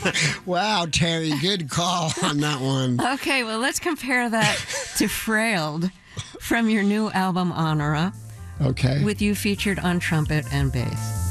Wow, Terry, good call on that one. Okay, well, let's compare that to Frailed from your new album, Honora, Okay. with you featured on trumpet and bass.